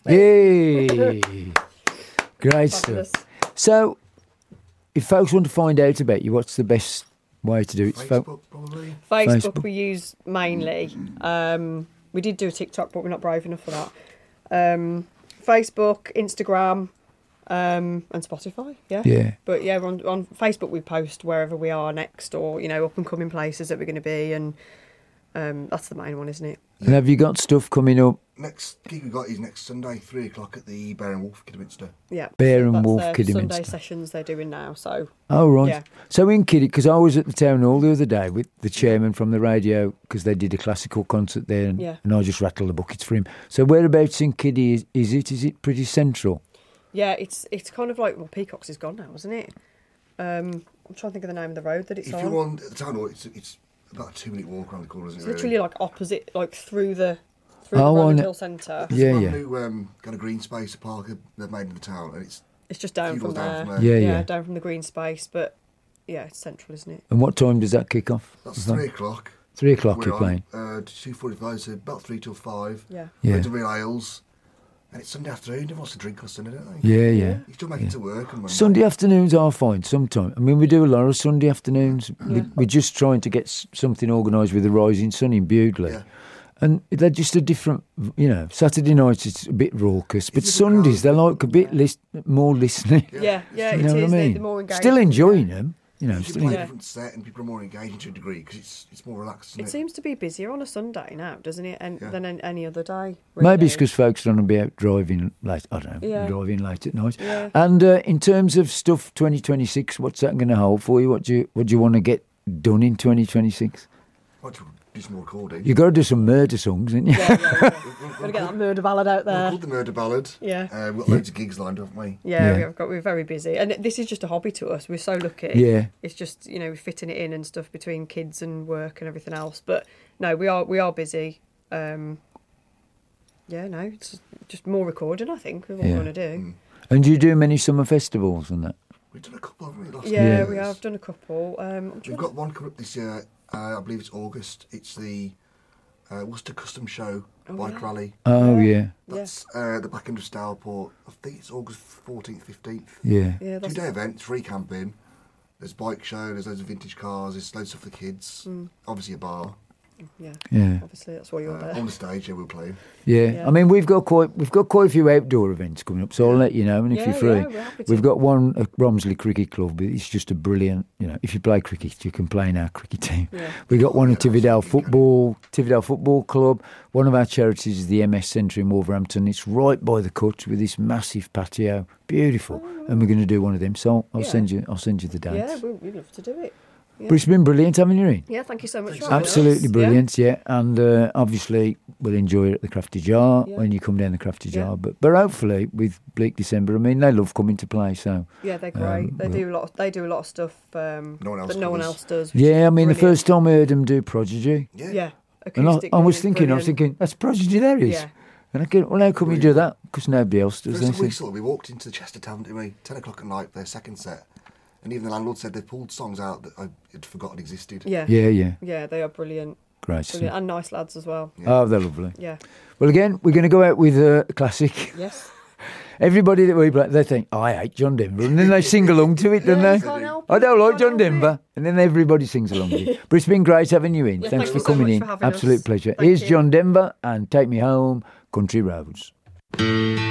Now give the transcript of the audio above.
Yay! Great Fabulous. stuff. So, if folks want to find out about you, what's the best way to do it? Facebook, probably. Facebook we use mainly. We did do a TikTok, but we're not brave enough for that. Facebook, Instagram, and Spotify. Yeah. Yeah. But yeah, on Facebook we post wherever we are next, or up and coming places that we're going to be, and that's the main one, isn't it? And have you got stuff coming up? Next gig we got is next Sunday, 3 o'clock at the Bear and Wolf, Kidderminster. Yeah. Bear and That's Wolf, their Kidderminster. Sunday sessions they're doing now. So Oh, right. Yeah. So in Kiddie, because I was at the town hall the other day with the chairman from the radio, because they did a classical concert there, and, Yeah. and I just rattled the buckets for him. So whereabouts in Kiddie is it? Is it pretty central? yeah, it's kind of like, well, Peacocks is gone now, isn't it? I'm trying to think of the name of the road that it's If on. you're on at the town hall, it's about a 2-minute walk around the corner, isn't It's it? literally like opposite, like through the Oh, Roland on- Hill Centre. There's Yeah, one yeah. new kind of green space park they've made in the town, and it's It's just down few from doors there. down from there. Yeah, yeah. down from the green space, but yeah, it's central, isn't it? And what time does that kick off? That's Is that 3 o'clock. 3 o'clock We're you're playing? on 2:45, so about 3 till 5. Yeah. Yeah. Loads of real ales. And it's Sunday afternoon, everyone wants to drink on Sunday, don't they? Yeah, yeah. You still make it to work on Monday. Sunday afternoons are fine sometimes. I mean, we do a lot of Sunday afternoons. We're just trying to get something organised with the Rising Sun in Bewdley. Yeah. And they're just a different, Saturday nights it's a bit raucous, but It's a different Sundays they're crowd. like a bit more listening. Yeah, yeah, You it know what I is. mean? The more engaged. Still enjoying them, You still play a Yeah. different set and people are more engaged to a degree because it's more relaxed, isn't It seems to be busier on a Sunday now, doesn't it, Yeah. than any other day? Maybe it's really. because folks don't want to be out driving late. I don't know, Yeah. driving late at night. Yeah. And in terms of stuff, 2026, what's that going to hold for you? What do you want to get done in 2026? Want to do some more recording. You got to do some murder songs, haven't you? Yeah. Gotta get that murder ballad out We've there. called the Murder Ballad. Yeah. We've got loads of gigs lined up, haven't we? Yeah, Yeah. we're very busy, and this is just a hobby to us. We're so lucky. Yeah. It's just we're fitting it in and stuff between kids and work and everything else. But no, we are busy. It's just more recording. I think is what we Yeah. want to do. And do you do many summer festivals and that? We've done a couple, haven't we? Last Yeah, year? we have done a couple. We've got one coming up this year. I believe it's August. It's the Worcester Custom Show Bike yeah. Rally. Oh, yeah. That's the back end of Stourport. I think it's August 14th, 15th. Yeah. Yeah, that's 2-day event, free camping. There's bike show, there's loads of vintage cars, there's loads of stuff for kids. Obviously a bar. yeah. Yeah. Obviously, that's why you're there. On the stage, yeah, we'll play. Yeah. Yeah. I mean, we've got quite a few outdoor events coming up, so I'll let you know. And if Yeah, you're free, yeah, we're happy to. we've got one at Bromsley Cricket Club. It's just a brilliant, if you play cricket, you can play in our cricket team. Yeah. We got one at Yeah, Tividale absolutely. Football Club. One of our charities is the MS Centre in Wolverhampton. It's right by the cut with this massive patio, beautiful. And we're going to do one of them. So I'll Yeah. send you the dates. Yeah, we'd love to do it. Yeah. But it's been brilliant having you in. Yeah, thank you so much. Thanks for so having much. Absolutely us. brilliant, yeah. And obviously we'll enjoy it at the Crafty Jar Yeah. when you come down the Crafty Yeah. Jar. But hopefully with Bleak December, I mean, they love coming to play. So Yeah, they're great. They do a lot of stuff No one else that no one covers. else does. which yeah, is I mean, the brilliant. first time I heard them do Prodigy, Yeah, and acoustic. I was music, thinking, brilliant. that's Prodigy, there is. Yeah. And I go, well, how come you do that? Because nobody else does. First time we They saw it, we walked into the Chester Tavern, didn't we? 10 o'clock at night, their second set. And even the landlord said they pulled songs out that I had forgotten existed. Yeah. Yeah, They are brilliant. great stuff. Brilliant. And nice lads as well. Oh, they're lovely. Yeah. Well, again, we're going to go out with a classic. Yes. Everybody that we play, they think, I hate John Denver. And then they sing along to it, don't Yeah, they? you can't help I it, don't you like can't John help it. Denver. And then everybody sings along with it. But it's been great having you in. Yeah, Thanks thank for you so coming much in. for having us. Absolute pleasure. Thank Here's you. John Denver and Take Me Home, Country Roads.